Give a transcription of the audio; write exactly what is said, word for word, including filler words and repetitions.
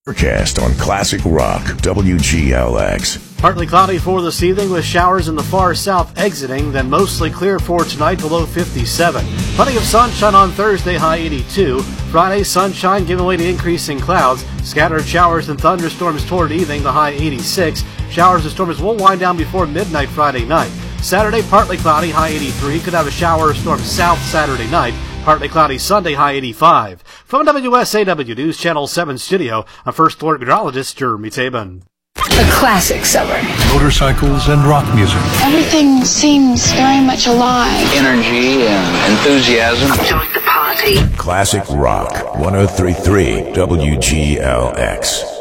Forecast on Classic Rock, W G L X. Partly cloudy for this evening with showers in the far south exiting, then mostly clear for tonight, below fifty-seven. Plenty of sunshine on Thursday, high eighty-two. Friday, sunshine giving way to increasing clouds. Scattered showers and thunderstorms toward evening, the high eighty-six. Showers and storms will wind down before midnight Friday night. Saturday, partly cloudy, high eighty-three. Could have a shower or storm south Saturday night. Partly cloudy Sunday, high eighty-five. From W S A W News Channel seven studio, I'm First Alert Meteorologist Jeremy Tabin. A classic summer. Motorcycles and rock music. Everything seems very much alive. Energy and enthusiasm. Join the party. Classic Rock, one oh three point three W G L X.